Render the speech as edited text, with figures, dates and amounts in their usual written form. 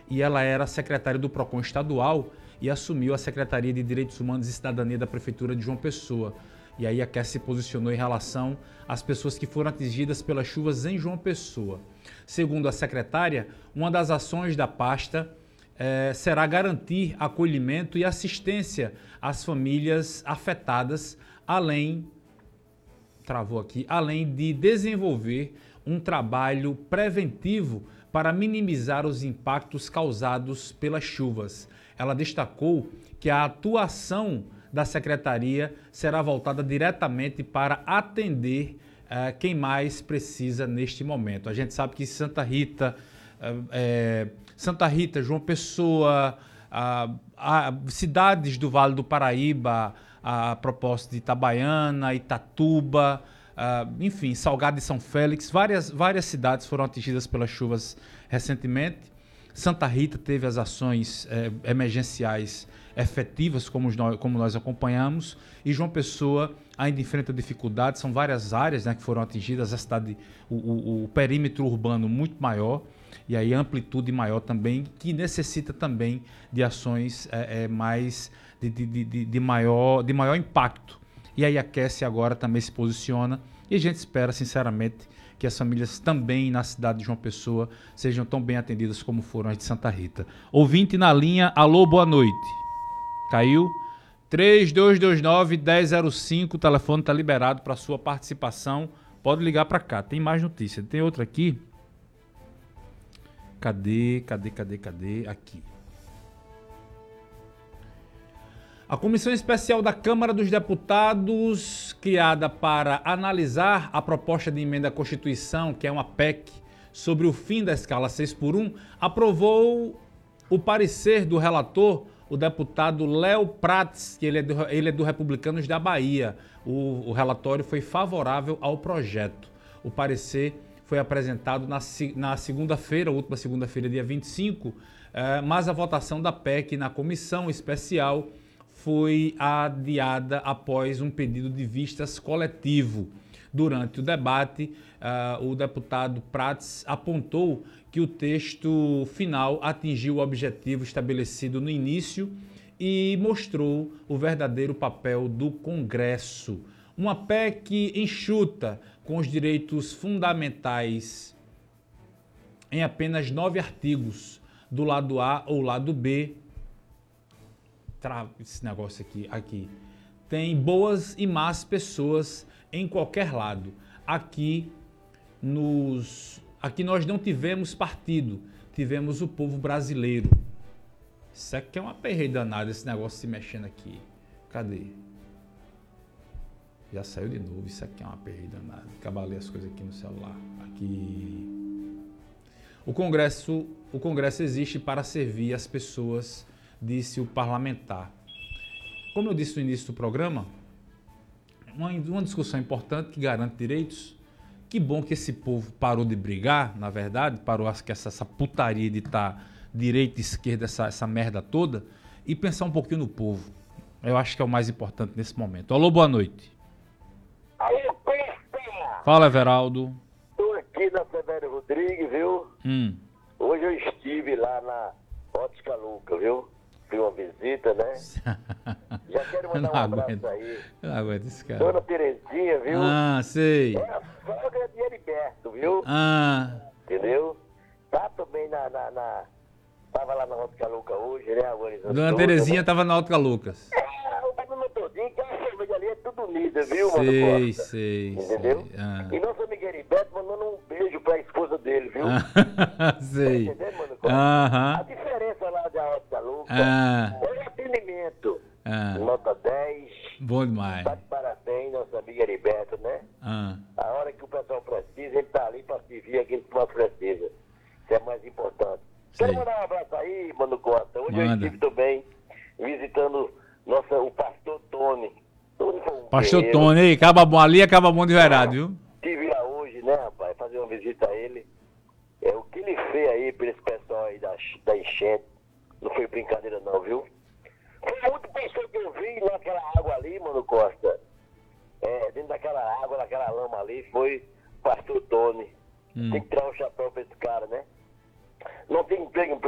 e ela era secretária do PROCON estadual e assumiu a Secretaria de Direitos Humanos e Cidadania da Prefeitura de João Pessoa. E aí a Kessia se posicionou em relação às pessoas que foram atingidas pelas chuvas em João Pessoa. Segundo a secretária, uma das ações da pasta será garantir acolhimento e assistência às famílias afetadas, além de desenvolver um trabalho preventivo para minimizar os impactos causados pelas chuvas. Ela destacou que a atuação da Secretaria será voltada diretamente para atender quem mais precisa neste momento. A gente sabe que Santa Rita, João Pessoa, cidades do Vale do Paraíba, a propósito de Itabaiana, Itatuba, enfim, Salgado e São Félix, várias cidades foram atingidas pelas chuvas recentemente. Santa Rita teve as ações emergenciais efetivas, como nós acompanhamos, e João Pessoa ainda enfrenta dificuldades. São várias áreas, né, que foram atingidas, a cidade, o perímetro urbano muito maior, e aí a amplitude maior também, que necessita também de ações de maior impacto. E aí a Kessia agora também se posiciona, e a gente espera, sinceramente, que as famílias também na cidade de João Pessoa sejam tão bem atendidas como foram as de Santa Rita. Ouvinte na linha, alô, boa noite. Caiu? 3229-1005, o telefone está liberado para sua participação. Pode ligar para cá. Tem mais notícia. Tem outra aqui. Cadê? Aqui. A Comissão Especial da Câmara dos Deputados, criada para analisar a proposta de emenda à Constituição, que é uma PEC, sobre o fim da escala 6x1, aprovou o parecer do relator, o deputado Léo Prats, que ele é do Republicanos da Bahia. O relatório foi favorável ao projeto. O parecer foi apresentado na segunda-feira, última segunda-feira, dia 25, mas a votação da PEC na comissão especial foi adiada após um pedido de vistas coletivo. Durante o debate, o deputado Prats apontou que o texto final atingiu o objetivo estabelecido no início e mostrou o verdadeiro papel do Congresso. Uma PEC enxuta, com os direitos fundamentais em apenas 9 artigos, do lado A ou lado B. Esse negócio aqui. Tem boas e más pessoas em qualquer lado. Aqui nós não tivemos partido, tivemos o povo brasileiro. Isso aqui é uma perreira danada, esse negócio se mexendo aqui. Cadê? Já saiu de novo, isso aqui é uma perreira danada. Acaba de ler as coisas aqui no celular. Aqui. O Congresso existe para servir as pessoas, disse o parlamentar. Como eu disse no início do programa, uma discussão importante que garante direitos. Que bom que esse povo parou de brigar, na verdade, parou essa putaria de estar direita e esquerda, essa merda toda, e pensar um pouquinho no povo. Eu acho que é o mais importante nesse momento. Alô, boa noite. Alô, Pesca! Fala, Everaldo. Estou aqui na Severo Rodrigues, viu? Hoje eu estive lá na Ótica Luca, viu? Fiz uma visita, né? Já quero mandar um abraço aí. Eu não aguento esse cara. Dona Terezinha, viu? Sei. É a sogra de Heriberto, viu? Entendeu? Tá também tava lá na Ótica Luca hoje, né? Dona Terezinha tava na Ótica Lucas. O menino todinho, que a cerveja ali é tudo unida, viu, mano? Sei. Entendeu? E nosso amigo Heriberto mandando um beijo pra esposa dele, viu? Sei. Tá entendendo, mano? A diferença lá da Ótica Luca é o atendimento. Nota 10. Bom demais. Tá de parabéns, nosso amigo Heriberto, né? A hora que o pessoal precisa, ele tá ali pra servir aquele que mais precisa. Isso é mais importante. Quero mandar um abraço aí, Mano Costa. Hoje eu estive também visitando o pastor Tony. Pastor Tony, aí, acaba bom ali, acaba bom de verdade, viu? Estive lá hoje, né, rapaz, fazer uma visita a ele. O que ele fez aí pra esse pessoal aí da enchente, não foi brincadeira não, viu? Foi a última pessoa que eu vi naquela água ali, Mano Costa. Dentro daquela água, naquela lama ali, foi o pastor Tony. Tem que tirar o chapéu pra esse cara, né? Não tem emprego